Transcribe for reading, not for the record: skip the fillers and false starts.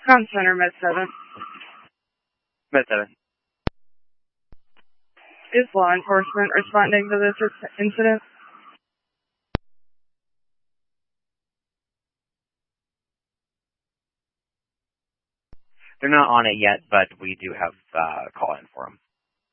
Comm Center, Med 7. Med 7. Is law enforcement responding to this incident? They're not on it yet, but we do have a call in for them.